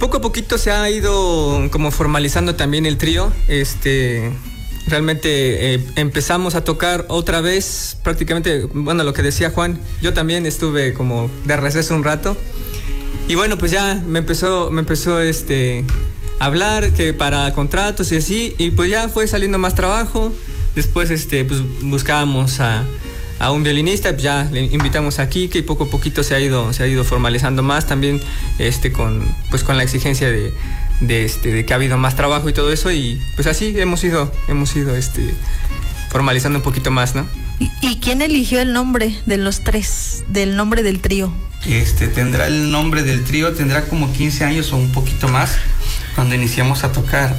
Poco a poquito se ha ido como formalizando también el trío. Realmente empezamos a tocar otra vez, prácticamente, bueno, lo que decía Juan, yo también estuve como de receso un rato. Y bueno, pues ya me empezó a hablar que para contratos y así, y pues ya fue saliendo más trabajo. Después pues buscábamos a un violinista, pues ya le invitamos aquí, que poco a poquito se ha ido formalizando más también con la exigencia de que ha habido más trabajo y todo eso, y pues así hemos ido formalizando un poquito más, ¿no? ¿Y quién eligió el nombre de los tres, del nombre del trío? Tendrá el nombre del trío, tendrá como 15 años o un poquito más cuando iniciamos a tocar,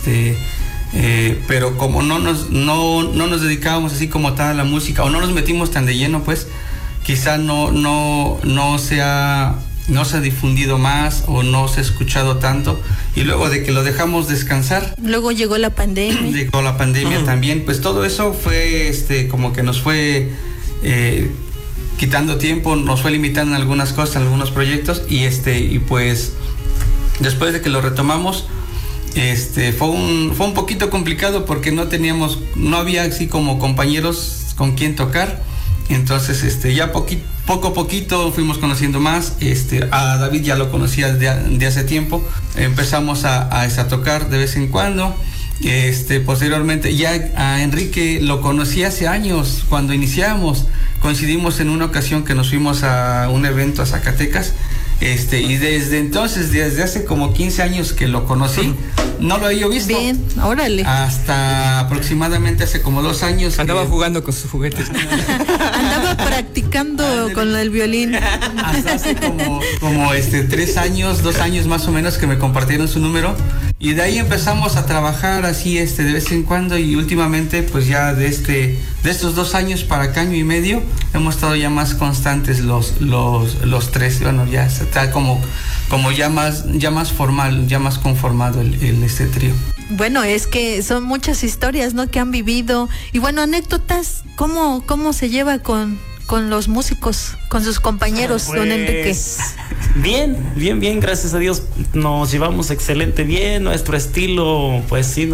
pero como no nos dedicábamos así como tal a la música, o no nos metimos tan de lleno, pues quizá no se ha difundido más o no se ha escuchado tanto, y luego de que lo dejamos descansar, luego llegó la pandemia. Llegó la pandemia también, pues todo eso fue como que nos fue quitando tiempo, nos fue limitando en algunas cosas, en algunos proyectos, y pues después de que lo retomamos, fue un poquito complicado porque no había así como compañeros con quien tocar. Entonces ya poco a poquito fuimos conociendo más. A David ya lo conocía de hace tiempo, empezamos a tocar de vez en cuando. Posteriormente ya a Enrique lo conocí hace años, cuando iniciamos coincidimos en una ocasión que nos fuimos a un evento a Zacatecas, y desde entonces, desde hace como 15 años que lo conocí, no lo había visto. Bien, órale. Hasta aproximadamente hace como 2 años. Andaba jugando con sus juguetes. Andaba practicando con el violín. Hasta hace como 3 años, 2 años más o menos, que me compartieron su número. Y de ahí empezamos a trabajar así de vez en cuando, y últimamente pues ya de estos 2 años para acá, año y medio, hemos estado ya más constantes los tres. Bueno, ya está como ya más formal, ya más conformado el trío. Bueno, es que son muchas historias, ¿no?, que han vivido, y bueno, anécdotas. ¿Cómo se lleva con los músicos, con sus compañeros, pues, don Enrique? Bien, gracias a Dios nos llevamos excelente bien. Nuestro estilo pues sí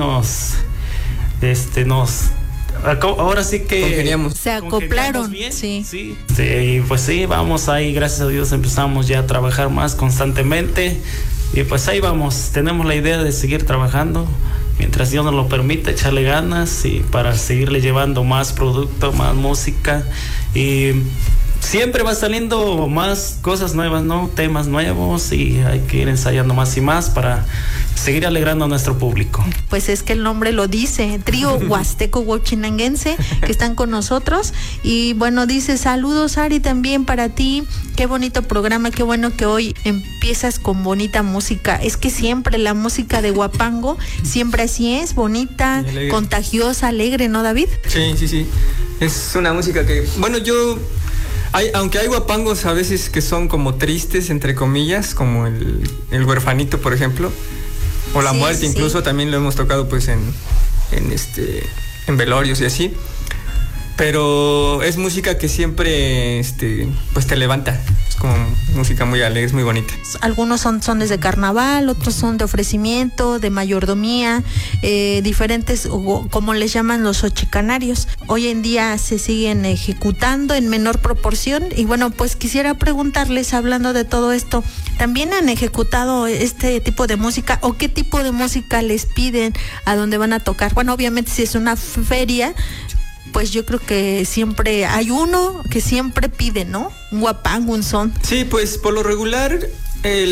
ahora sí que congeniamos. Se acoplaron bien, sí. Pues sí, vamos ahí, gracias a Dios empezamos ya a trabajar más constantemente, y pues ahí vamos, tenemos la idea de seguir trabajando mientras Dios nos lo permite, echarle ganas y para seguirle llevando más producto, más música, y siempre va saliendo más cosas nuevas, ¿no? Temas nuevos, y hay que ir ensayando más y más para seguir alegrando a nuestro público. Pues es que el nombre lo dice, Trío Huasteco Huachinanguense, que están con nosotros. Y bueno, dice, saludos Ari también para ti, qué bonito programa, qué bueno que hoy empiezas con bonita música. Es que siempre la música de Huapango, siempre así es, bonita, contagiosa, alegre, ¿no, David? Sí, es una música que, bueno, aunque hay huapangos a veces que son como tristes, entre comillas, como el huerfanito, por ejemplo, o la muerte, incluso también lo hemos tocado pues en velorios y así, pero es música que siempre pues te levanta. Es como música muy alegre, es muy bonita. Algunos son sones de carnaval, otros son de ofrecimiento, de mayordomía, diferentes, como les llaman, los xochicanarios. Hoy en día se siguen ejecutando en menor proporción, y bueno, pues quisiera preguntarles, hablando de todo esto, ¿también han ejecutado este tipo de música, o qué tipo de música les piden a dónde van a tocar? Bueno, obviamente si es una feria, pues yo creo que siempre hay uno que siempre pide, ¿no? Un huapango, un son. Sí, pues por lo regular